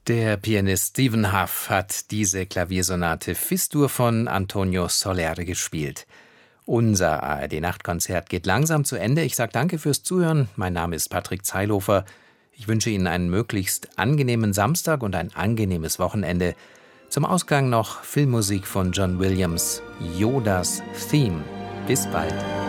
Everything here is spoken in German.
Der Pianist Stephen Hough hat diese Klaviersonate Fis-Dur von Antonio Soler gespielt. Unser ARD-Nachtkonzert geht langsam zu Ende. Ich sage danke fürs Zuhören. Mein Name ist Patrick Zeilhofer. Ich wünsche Ihnen einen möglichst angenehmen Samstag und ein angenehmes Wochenende. Zum Ausgang noch Filmmusik von John Williams, Yodas Theme. Bis bald.